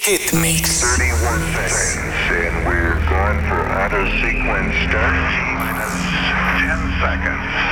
Hit Mix. 31 seconds, and we're going for auto sequence start. T minus 10 seconds.